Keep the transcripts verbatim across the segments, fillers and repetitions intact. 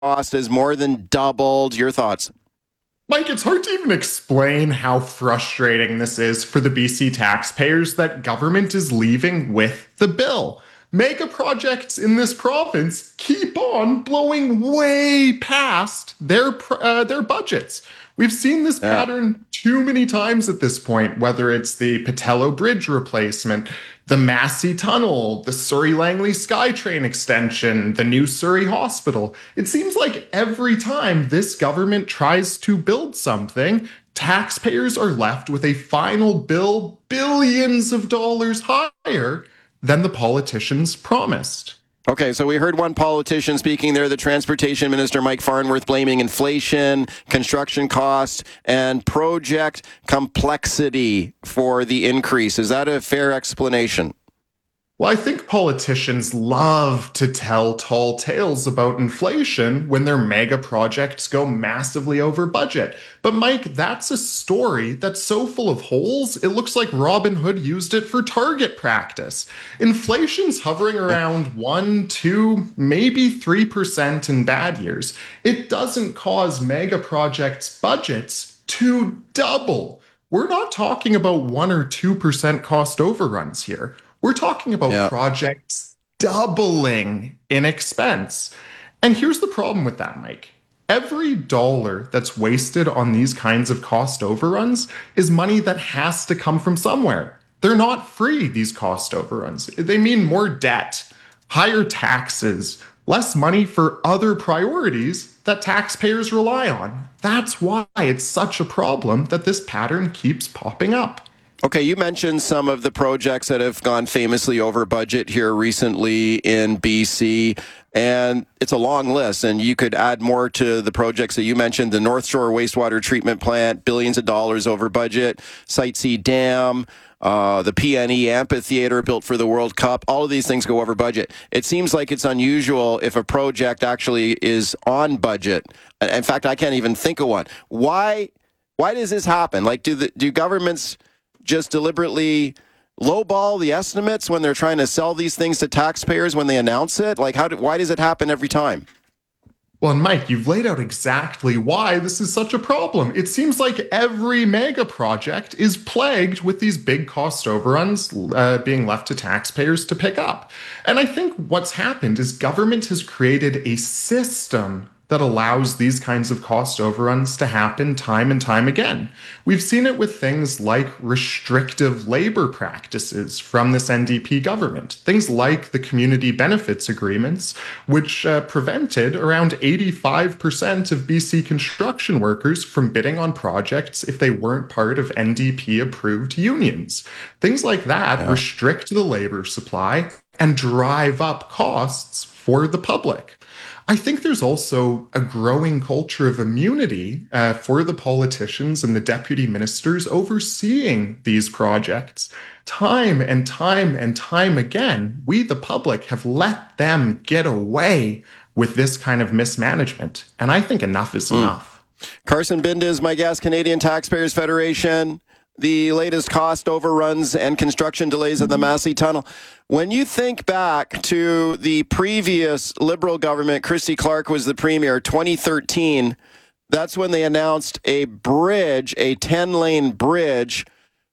cost has more than doubled. Your thoughts? Mike, it's hard to even explain how frustrating this is for the B C taxpayers that government is leaving with the bill. Mega projects in this province keep on blowing way past their uh, their budgets. We've seen this Yeah. pattern too many times at this point, whether it's the Patello Bridge replacement, the Massey Tunnel, the Surrey Langley SkyTrain extension, the new Surrey Hospital. It seems like every time this government tries to build something, taxpayers are left with a final bill billions of dollars higher than the politicians promised. Okay, so we heard one politician speaking there, the Transportation Minister, Mike Farnworth, blaming inflation, construction costs, and project complexity for the increase. Is that a fair explanation? Well, I think politicians love to tell tall tales about inflation when their mega projects go massively over budget. But Mike, that's a story that's so full of holes, it looks like Robin Hood used it for target practice. Inflation's hovering around one, two, maybe three percent in bad years. It doesn't cause mega projects' budgets to double. We're not talking about one or two percent cost overruns here. We're talking about Yeah. projects doubling in expense. And here's the problem with that, Mike. Every dollar that's wasted on these kinds of cost overruns is money that has to come from somewhere. They're not free, these cost overruns. They mean more debt, higher taxes, less money for other priorities that taxpayers rely on. That's why it's such a problem that this pattern keeps popping up. Okay, you mentioned some of the projects that have gone famously over budget here recently in B C, and it's a long list, and you could add more to the projects that you mentioned. The North Shore Wastewater Treatment Plant, billions of dollars over budget, Site C Dam, uh, the P N E Amphitheater built for the World Cup. All of these things go over budget. It seems like it's unusual if a project actually is on budget. In fact, I can't even think of one. Why, why does this happen? Like, do the, do governments just deliberately lowball the estimates when they're trying to sell these things to taxpayers when they announce it? Like, how do, why does it happen every time? Well, and Mike, you've laid out exactly why this is such a problem. It seems like every mega project is plagued with these big cost overruns uh, being left to taxpayers to pick up. And I think what's happened is government has created a system that allows these kinds of cost overruns to happen time and time again. We've seen it with things like restrictive labor practices from this N D P government, things like the community benefits agreements, which uh, prevented around eighty-five percent of B C construction workers from bidding on projects if they weren't part of N D P-approved unions. Things like that yeah. restrict the labor supply and drive up costs for the public. I think there's also a growing culture of immunity uh, for the politicians and the deputy ministers overseeing these projects. Time and time and time again, we, the public, have let them get away with this kind of mismanagement. And I think enough is mm. enough. Carson Binda is my guest, Canadian Taxpayers Federation. The latest cost overruns and construction delays at the Massey Tunnel. When you think back to the previous Liberal government, Christy Clark was the premier, twenty thirteen, that's when they announced a bridge, a ten-lane bridge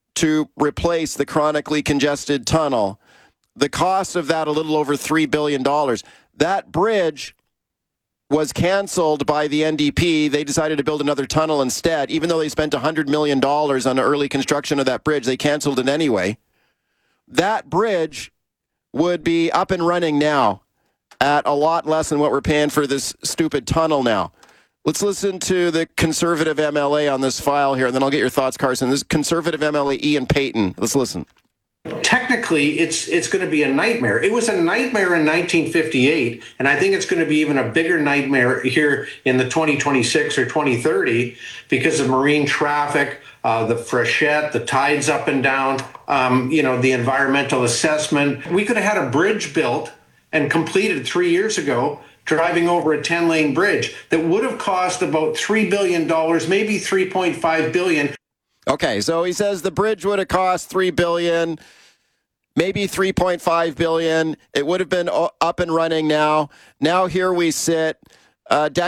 to replace the chronically congested tunnel. The cost of that, a little over three billion dollars. That bridge was canceled by the N D P. They decided to build another tunnel instead. Even though they spent one hundred million dollars on the early construction of that bridge, they canceled it anyway. That bridge would be up and running now at a lot less than what we're paying for this stupid tunnel now. Let's listen to the Conservative M L A on this file here, and then I'll get your thoughts, Carson. This is Conservative M L A Ian Payton. Let's listen. Technically, it's it's going to be a nightmare. It was a nightmare in nineteen fifty-eight, and I think it's going to be even a bigger nightmare here in the twenty twenty-six or twenty thirty because of marine traffic, uh, the freshet, the tides up and down, um, you know, the environmental assessment. We could have had a bridge built and completed three years ago, driving over a ten-lane bridge that would have cost about three billion dollars, maybe three point five billion dollars. Okay, so he says the bridge would have cost three billion dollars, maybe three point five billion dollars. It would have been up and running now. Now here we sit Uh,